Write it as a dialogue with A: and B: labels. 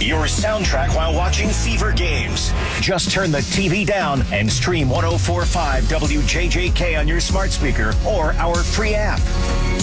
A: your soundtrack while watching Fever games. Just turn the TV down and stream 104.5 WJJK on your smart speaker or our free app.